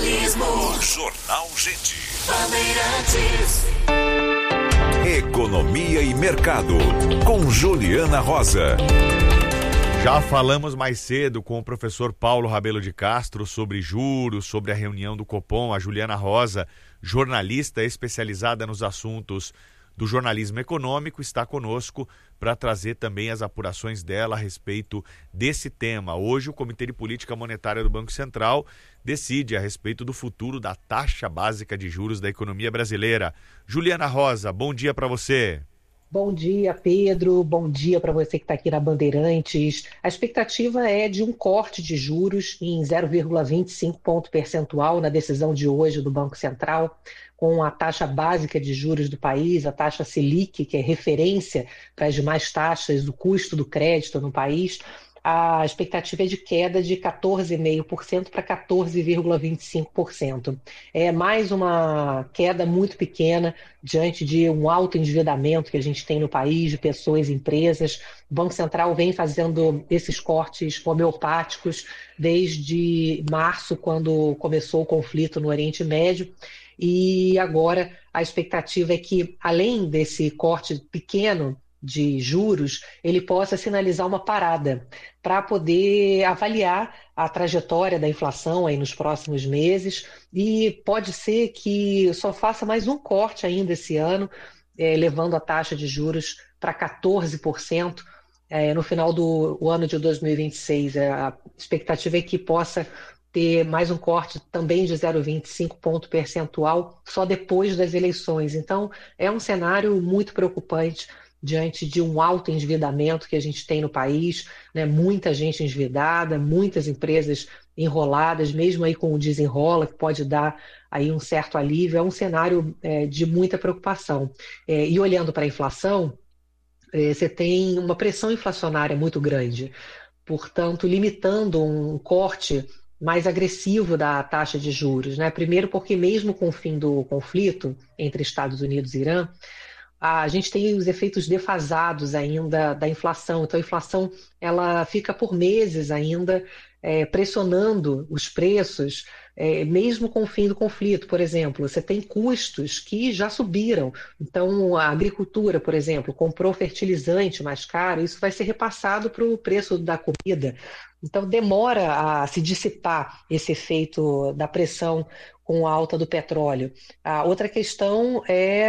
Jornalismo. Jornal Gente. Bandeirantes. Economia e Mercado, com Juliana Rosa. Já falamos mais cedo com o professor Paulo Rabelo de Castro sobre juros, sobre a reunião do Copom. A Juliana Rosa, jornalista especializada nos assuntos do jornalismo econômico, está conosco para trazer também as apurações dela a respeito desse tema. Hoje, o Comitê de Política Monetária do Banco Central decide a respeito do futuro da taxa básica de juros da economia brasileira. Juliana Rosa, bom dia para você. Bom dia, Pedro. Bom dia para você que está aqui na Bandeirantes. A expectativa é de um corte de juros em 0,25 ponto percentual na decisão de hoje do Banco Central, com a taxa básica de juros do país, a taxa Selic, que é referência para as demais taxas do custo do crédito no país. A expectativa é de queda de 14,5% para 14,25%. É mais uma queda muito pequena diante de um alto endividamento que a gente tem no país, de pessoas e empresas. O Banco Central vem fazendo esses cortes homeopáticos desde março, quando começou o conflito no Oriente Médio. E agora a expectativa é que, além desse corte pequeno de juros, ele possa sinalizar uma parada para poder avaliar a trajetória da inflação aí nos próximos meses, e pode ser que só faça mais um corte ainda esse ano, levando a taxa de juros para 14% no final do ano de 2026. A expectativa é que possa ter mais um corte também de 0,25 ponto percentual só depois das eleições. Então, é um cenário muito preocupante diante de um alto endividamento que a gente tem no país, né? Muita gente endividada, muitas empresas enroladas, mesmo aí com o desenrola, que pode dar aí um certo alívio. É um cenário de muita preocupação. E olhando para a inflação, você tem uma pressão inflacionária muito grande, portanto, limitando um corte mais agressivo da taxa de juros, né? Primeiro porque mesmo com o fim do conflito entre Estados Unidos e Irã, a gente tem os efeitos defasados ainda da inflação. Então, a inflação ela fica por meses ainda pressionando os preços, mesmo com o fim do conflito. Por exemplo, você tem custos que já subiram. Então, a agricultura, por exemplo, comprou fertilizante mais caro, isso vai ser repassado para o preço da comida. Então, demora a se dissipar esse efeito da pressão com a alta do petróleo. A outra questão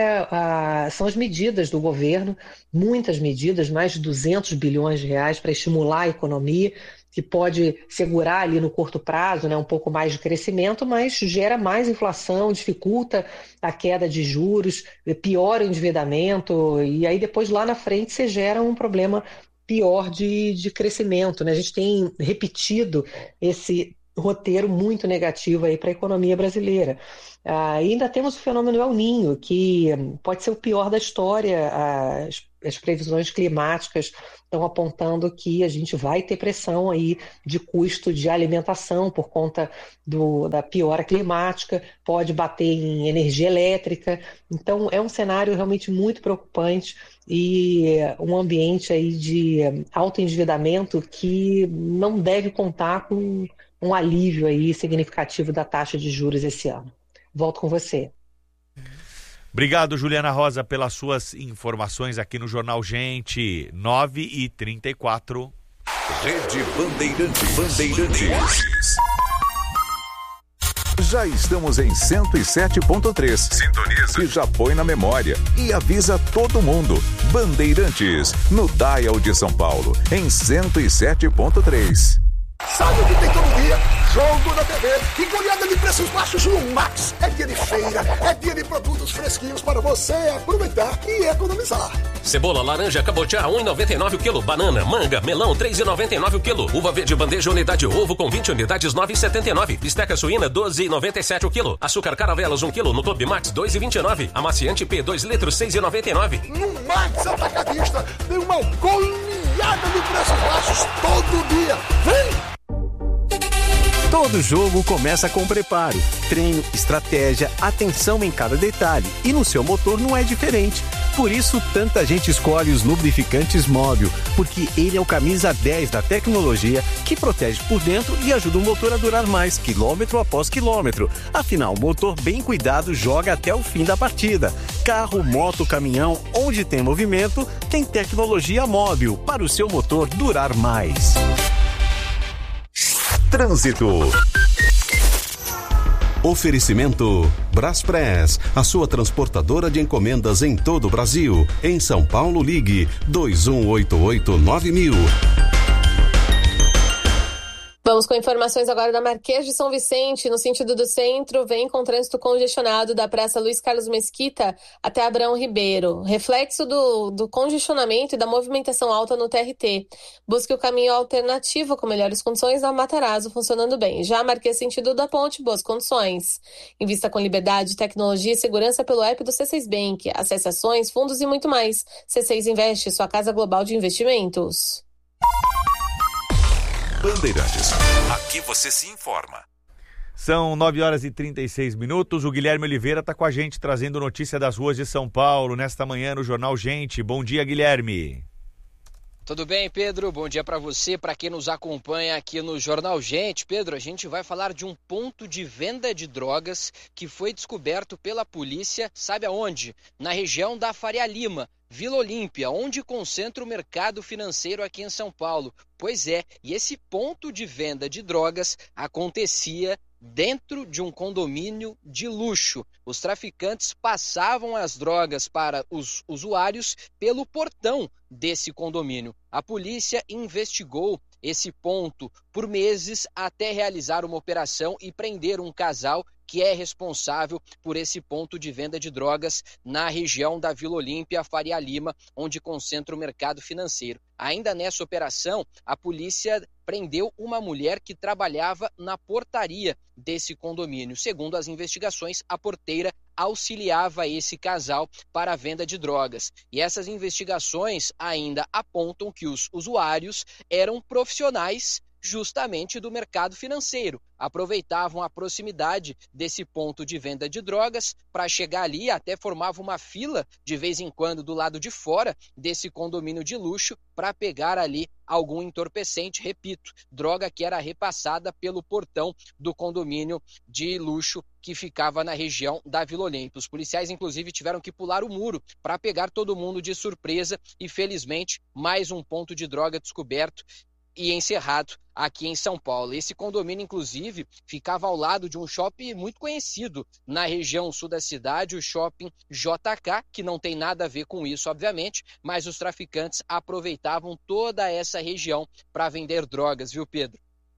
são as medidas do governo, muitas medidas, mais de 200 bilhões de reais para estimular a economia, que pode segurar ali no curto prazo, né, um pouco mais de crescimento, mas gera mais inflação, dificulta a queda de juros, piora o endividamento, e aí depois lá na frente você gera um problema pior de crescimento, né? A gente tem repetido esse roteiro muito negativo aí para a economia brasileira. E ainda temos o fenômeno El Niño, que pode ser o pior da história. As previsões climáticas estão apontando que a gente vai ter pressão aí de custo de alimentação por conta da piora climática, pode bater em energia elétrica. Então é um cenário realmente muito preocupante e um ambiente aí de alto endividamento que não deve contar com um alívio aí significativo da taxa de juros esse ano. Volto com você. Obrigado, Juliana Rosa, pelas suas informações aqui no Jornal Gente. 9h34. Rede Bandeirantes. Já estamos em 107.3. Sintoniza. E já põe na memória. E avisa todo mundo. Bandeirantes, no Dial de São Paulo, em 107.3. Sabe o que tem todo dia? Jogo da TV e goleada de preços baixos no Max. É dia de feira, é dia de produtos fresquinhos para você aproveitar e economizar. Cebola, laranja, cabotiá, 1,99 o quilo. Banana, manga, melão, 3,99 o quilo. Uva verde, bandeja, unidade ovo com 20 unidades, 9,79. Bisteca suína, 12,97 o quilo. Açúcar caravelas, 1 quilo. No Clube Max, 2,29. Amaciante P, 2 litros, 6,99. No Max Atacadista tem uma goleada de preços baixos todo dia. Vem! Todo jogo começa com preparo, treino, estratégia, atenção em cada detalhe. E no seu motor não é diferente. Por isso, tanta gente escolhe os lubrificantes Móbil, porque ele é o camisa 10 da tecnologia que protege por dentro e ajuda o motor a durar mais, quilômetro após quilômetro. Afinal, o motor bem cuidado joga até o fim da partida. Carro, moto, caminhão, onde tem movimento, tem tecnologia Móbil para o seu motor durar mais. Trânsito. Oferecimento Braspress, a sua transportadora de encomendas em todo o Brasil. Em São Paulo, ligue 2188-9000. Vamos com informações agora da Marquês de São Vicente, no sentido do centro, vem com trânsito congestionado da Praça Luiz Carlos Mesquita até Abrão Ribeiro. Reflexo do congestionamento e da movimentação alta no TRT. Busque o caminho alternativo com melhores condições da Matarazzo funcionando bem. Já a Marquês sentido da Ponte, boas condições. Invista com liberdade, tecnologia e segurança pelo app do C6 Bank. Acesse ações, fundos e muito mais. C6 Investe, sua casa global de investimentos. Bandeirantes. Aqui você se informa. São 9h36. O Guilherme Oliveira está com a gente trazendo notícia das ruas de São Paulo nesta manhã no Jornal Gente. Bom dia, Guilherme. Tudo bem, Pedro? Bom dia para você, para quem nos acompanha aqui no Jornal Gente. Pedro, a gente vai falar de um ponto de venda de drogas que foi descoberto pela polícia, sabe aonde? Na região da Faria Lima, Vila Olímpia, onde concentra o mercado financeiro aqui em São Paulo. Pois é, e esse ponto de venda de drogas acontecia dentro de um condomínio de luxo. Os traficantes passavam as drogas para os usuários pelo portão desse condomínio. A polícia investigou esse ponto por meses até realizar uma operação e prender um casal que é responsável por esse ponto de venda de drogas na região da Vila Olímpia, Faria Lima, onde concentra o mercado financeiro. Ainda nessa operação, a polícia prendeu uma mulher que trabalhava na portaria desse condomínio. Segundo as investigações, a porteira auxiliava esse casal para a venda de drogas. E essas investigações ainda apontam que os usuários eram profissionais justamente do mercado financeiro. Aproveitavam a proximidade desse ponto de venda de drogas para chegar ali, até formava uma fila de vez em quando do lado de fora desse condomínio de luxo para pegar ali algum entorpecente, repito, droga que era repassada pelo portão do condomínio de luxo que ficava na região da Vila Olímpia. Os policiais, inclusive, tiveram que pular o muro para pegar todo mundo de surpresa e, felizmente, mais um ponto de droga descoberto e encerrado aqui em São Paulo. Esse condomínio, inclusive, ficava ao lado de um shopping muito conhecido na região sul da cidade, o Shopping JK, que não tem nada a ver com isso, obviamente, mas os traficantes aproveitavam toda essa região para vender drogas, viu, Pedro?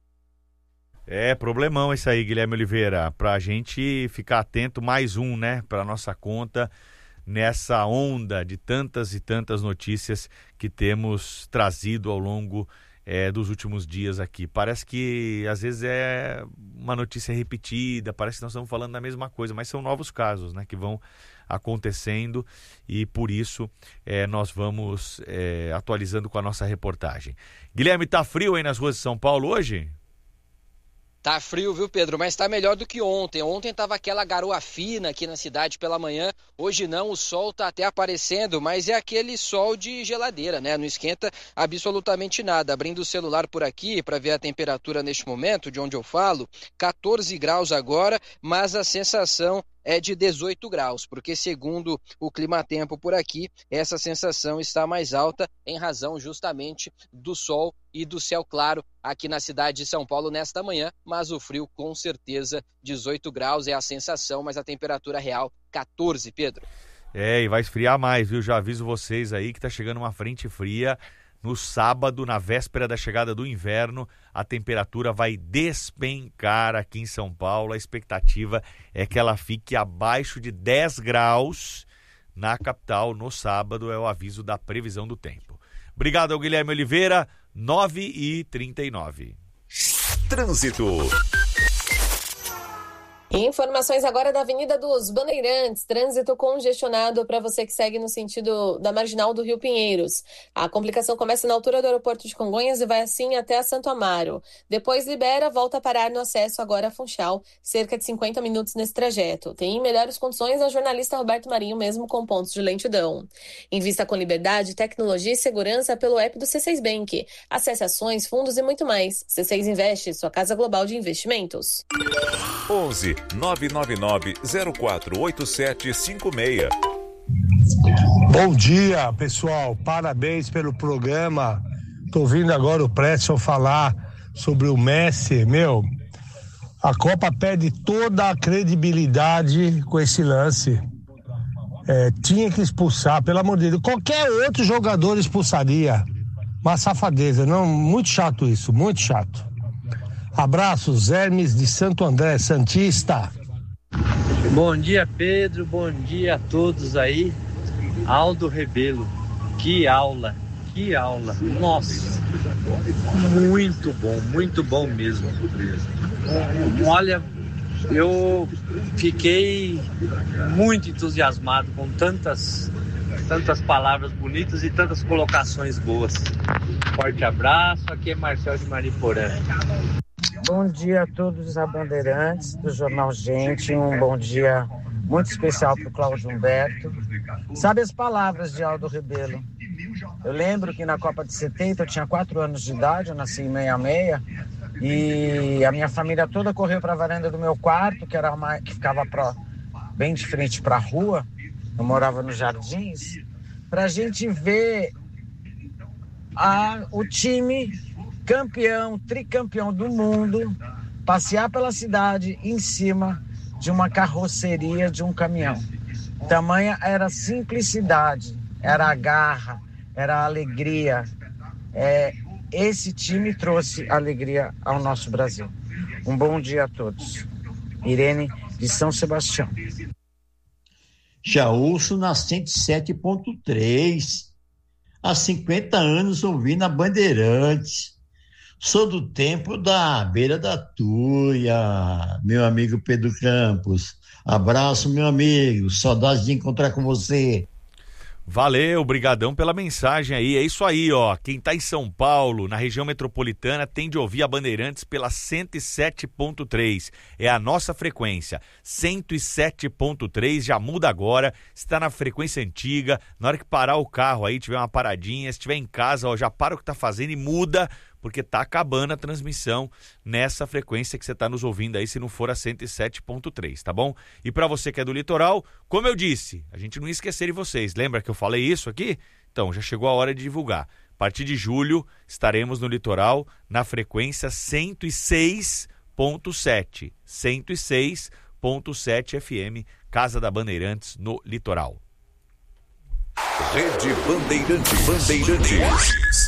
É, problemão esse aí, Guilherme Oliveira, pra gente ficar atento, mais um, né, pra nossa conta, nessa onda de tantas e tantas notícias que temos trazido ao longo dos últimos dias aqui. Parece que às vezes é uma notícia repetida, parece que nós estamos falando da mesma coisa, mas são novos casos, né, que vão acontecendo e por isso nós vamos atualizando com a nossa reportagem. Guilherme, tá frio aí nas ruas de São Paulo hoje? Tá frio, viu, Pedro? Mas tá melhor do que ontem. Ontem tava aquela garoa fina aqui na cidade pela manhã. Hoje não, o sol tá até aparecendo, mas é aquele sol de geladeira, né? Não esquenta absolutamente nada. Abrindo o celular por aqui para ver a temperatura neste momento, de onde eu falo, 14 graus agora, mas a sensação é de 18 graus, porque segundo o Climatempo por aqui, essa sensação está mais alta em razão justamente do sol e do céu claro aqui na cidade de São Paulo nesta manhã, mas o frio com certeza 18 graus é a sensação, mas a temperatura real 14, Pedro. E vai esfriar mais, viu? Já aviso vocês aí que tá chegando uma frente fria. No sábado, na véspera da chegada do inverno, a temperatura vai despencar aqui em São Paulo. A expectativa é que ela fique abaixo de 10 graus na capital no sábado, é o aviso da previsão do tempo. Obrigado ao Guilherme Oliveira, 9h39. Trânsito. Informações agora da Avenida dos Bandeirantes, trânsito congestionado para você que segue no sentido da Marginal do Rio Pinheiros. A complicação começa na altura do aeroporto de Congonhas e vai assim até a Santo Amaro. Depois libera, volta a parar no acesso agora a Funchal, cerca de 50 minutos nesse trajeto. Tem em melhores condições a jornalista Roberto Marinho, mesmo com pontos de lentidão. Invista com liberdade, tecnologia e segurança pelo app do C6 Bank. Acesse ações, fundos e muito mais. C6 Investe, sua casa global de investimentos. 11 999 048756. Bom dia, pessoal. Parabéns pelo programa. Tô ouvindo agora o Preston falar sobre o Messi. A Copa perde toda a credibilidade com esse lance. Tinha que expulsar, pelo amor de Deus. Qualquer outro jogador expulsaria. Uma safadeza. Não, muito chato isso, muito chato. Abraços, Hermes de Santo André, Santista. Bom dia, Pedro. Bom dia a todos aí. Aldo Rebelo. Que aula. Nossa, muito bom mesmo. Olha, eu fiquei muito entusiasmado com tantas palavras bonitas e tantas colocações boas. Forte abraço, aqui é Marcel de Mariporã. Bom dia a todos os abandeirantes do Jornal Gente, um bom dia muito especial para o Cláudio Humberto. Sabe as palavras de Aldo Rebelo? Eu lembro que na Copa de 70 eu tinha 4 anos de idade, eu nasci em 66, e a minha família toda correu para a varanda do meu quarto, que ficava bem de frente para a rua, eu morava nos Jardins, para a gente ver o time tricampeão do mundo, passear pela cidade em cima de uma carroceria de um caminhão. Tamanha era a simplicidade, era a garra, era a alegria. Esse time trouxe alegria ao nosso Brasil. Um bom dia a todos. Irene de São Sebastião. Já ouço na 107.3. Há 50 anos ouvindo a Bandeirantes. Sou do tempo da beira da Tuia, meu amigo Pedro Campos. Abraço, meu amigo. Saudades de encontrar com você. Valeu, brigadão pela mensagem aí. É isso aí, ó. Quem tá em São Paulo, na região metropolitana, tem de ouvir a Bandeirantes pela 107.3. É a nossa frequência. 107.3, já muda agora. Está na frequência antiga. Na hora que parar o carro aí, tiver uma paradinha, se estiver em casa, ó, já para o que tá fazendo e muda, porque tá acabando a transmissão nessa frequência que você tá nos ouvindo aí, se não for a 107.3, tá bom? E para você que é do litoral, como eu disse, a gente não ia esquecer de vocês. Lembra que eu falei isso aqui? Então, já chegou a hora de divulgar. A partir de julho, estaremos no litoral na frequência 106.7. 106.7 FM, Casa da Bandeirantes, no litoral. Rede Bandeirantes.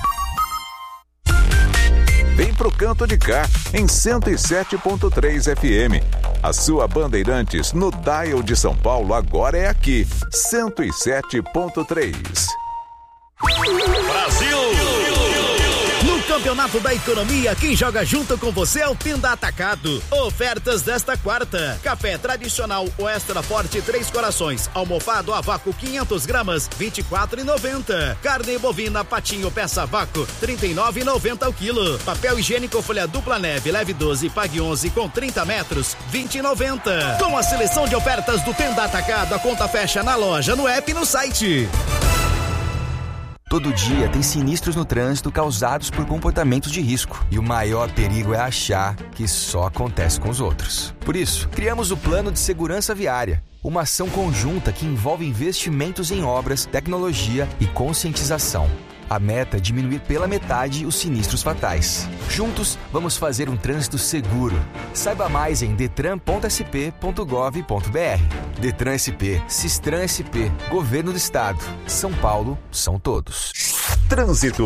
Vem pro canto de cá, em 107.3 FM. A sua Bandeirantes no dial de São Paulo agora é aqui, 107.3. Brasil! No Campeonato da Economia, quem joga junto com você é o Tenda Atacado. Ofertas desta quarta: café tradicional ou extra forte 3 corações, almofado a vácuo 500 gramas, R$24,90. Carne bovina patinho peça a vácuo, R$39,90 o quilo. Papel higiênico folha dupla neve, leve 12, pague 11 com 30 metros, R$20,90. Com a seleção de ofertas do Tenda Atacado, a conta fecha na loja, no app e no site. Todo dia tem sinistros no trânsito causados por comportamentos de risco. E o maior perigo é achar que só acontece com os outros. Por isso, criamos o Plano de Segurança Viária. Uma ação conjunta que envolve investimentos em obras, tecnologia e conscientização. A meta é diminuir pela metade os sinistros fatais. Juntos, vamos fazer um trânsito seguro. Saiba mais em detran.sp.gov.br. Detran SP, Sistran SP, Governo do Estado. São Paulo, são todos. Trânsito.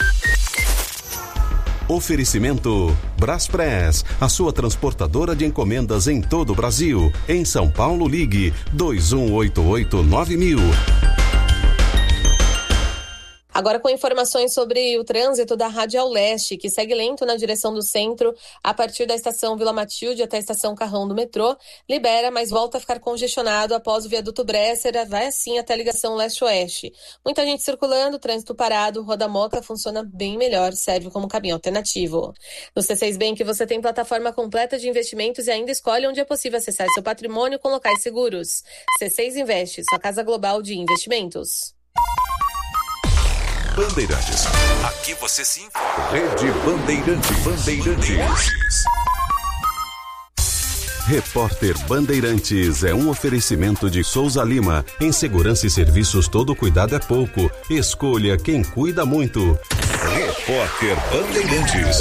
Oferecimento Braspress, a sua transportadora de encomendas em todo o Brasil. Em São Paulo, ligue 2188-9000. Agora com informações sobre o trânsito da Radial Leste, que segue lento na direção do centro, a partir da estação Vila Matilde até a estação Carrão do metrô, libera, mas volta a ficar congestionado após o viaduto Bresser, vai assim até a ligação leste-oeste. Muita gente circulando, trânsito parado, Roda-Moca funciona bem melhor, serve como caminho alternativo. No C6 Bank você tem plataforma completa de investimentos e ainda escolhe onde é possível acessar seu patrimônio com locais seguros. C6 Investe, sua casa global de investimentos. Bandeirantes. Aqui você se informa. Rede Bandeirantes. Repórter Bandeirantes é um oferecimento de Souza Lima. Em segurança e serviços, todo cuidado é pouco. Escolha quem cuida muito. Repórter Bandeirantes.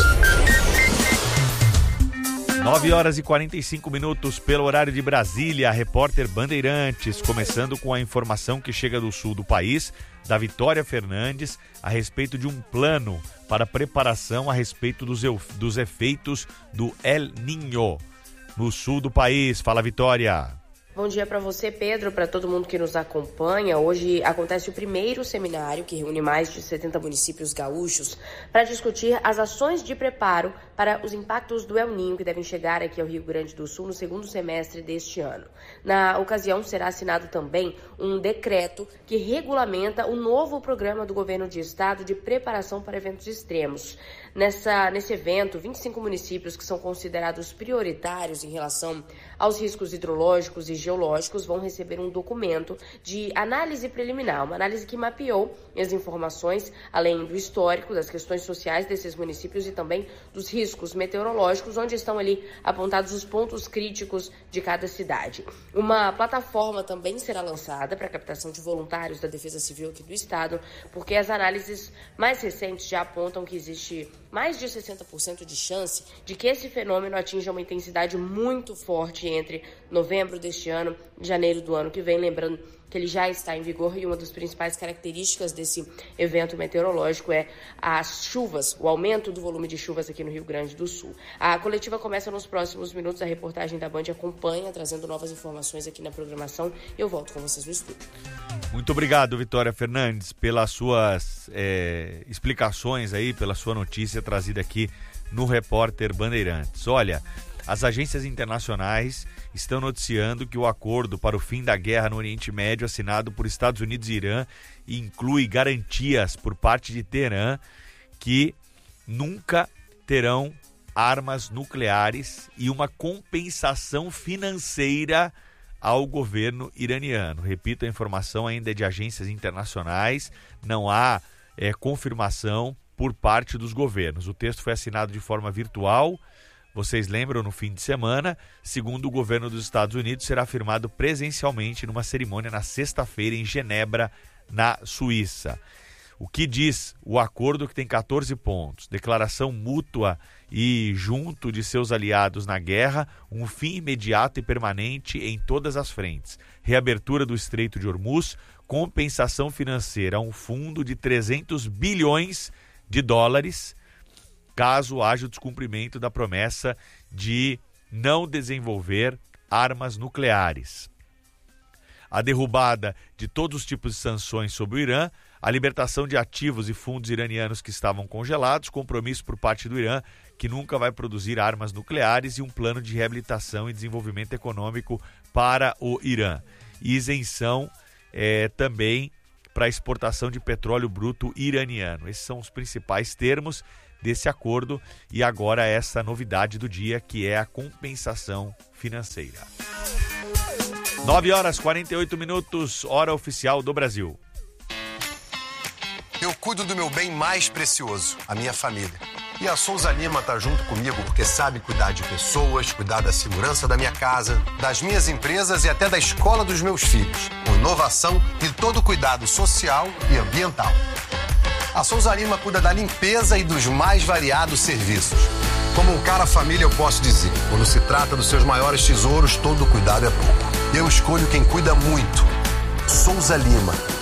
9h45 pelo horário de Brasília. Repórter Bandeirantes, começando com a informação que chega do sul do país, da Vitória Fernandes, a respeito de um plano para preparação a respeito dos efeitos do El Niño no sul do país. Fala, Vitória. Bom dia para você, Pedro, para todo mundo que nos acompanha. Hoje acontece o primeiro seminário que reúne mais de 70 municípios gaúchos para discutir as ações de preparo para os impactos do El Niño que devem chegar aqui ao Rio Grande do Sul no segundo semestre deste ano. Na ocasião, será assinado também um decreto que regulamenta o novo programa do governo de estado de preparação para eventos extremos. Nesse evento, 25 municípios que são considerados prioritários em relação aos riscos hidrológicos e geológicos vão receber um documento de análise preliminar, uma análise que mapeou as informações, além do histórico, das questões sociais desses municípios e também dos riscos meteorológicos, onde estão ali apontados os pontos críticos de cada cidade. Uma plataforma também será lançada para a captação de voluntários da Defesa Civil aqui do estado, porque as análises mais recentes já apontam que existe mais de 60% de chance de que esse fenômeno atinja uma intensidade muito forte entre novembro deste ano e janeiro do ano que vem, lembrando que ele já está em vigor e uma das principais características desse evento meteorológico é as chuvas, o aumento do volume de chuvas aqui no Rio Grande do Sul. A coletiva começa nos próximos minutos, a reportagem da Band acompanha, trazendo novas informações aqui na programação. Eu volto com vocês no estúdio. Muito obrigado, Vitória Fernandes, pelas suas explicações aí, pela sua notícia trazida aqui no Repórter Bandeirantes. Olha, as agências internacionais estão noticiando que o acordo para o fim da guerra no Oriente Médio assinado por Estados Unidos e Irã inclui garantias por parte de Teherã que nunca terão armas nucleares e uma compensação financeira ao governo iraniano. Repito, a informação ainda é de agências internacionais, não há confirmação por parte dos governos. O texto foi assinado de forma virtual. Vocês lembram, no fim de semana, segundo o governo dos Estados Unidos, será firmado presencialmente numa cerimônia na sexta-feira em Genebra, na Suíça. O que diz o acordo, que tem 14 pontos? Declaração mútua e junto de seus aliados na guerra, um fim imediato e permanente em todas as frentes. Reabertura do Estreito de Hormuz, compensação financeira a um fundo de 300 bilhões de dólares, caso haja o descumprimento da promessa de não desenvolver armas nucleares. A derrubada de todos os tipos de sanções sobre o Irã, a libertação de ativos e fundos iranianos que estavam congelados, compromisso por parte do Irã que nunca vai produzir armas nucleares e um plano de reabilitação e desenvolvimento econômico para o Irã. Isenção também para a exportação de petróleo bruto iraniano. Esses são os principais termos desse acordo e agora essa novidade do dia, que é a compensação financeira. 9h48, hora oficial do Brasil. Eu cuido do meu bem mais precioso, a minha família. E a Souza Lima tá junto comigo porque sabe cuidar de pessoas, cuidar da segurança da minha casa, das minhas empresas e até da escola dos meus filhos, com inovação e todo cuidado social e ambiental. A Souza Lima cuida da limpeza e dos mais variados serviços. Como um cara família, eu posso dizer, quando se trata dos seus maiores tesouros, todo cuidado é pouco. Eu escolho quem cuida muito. Souza Lima.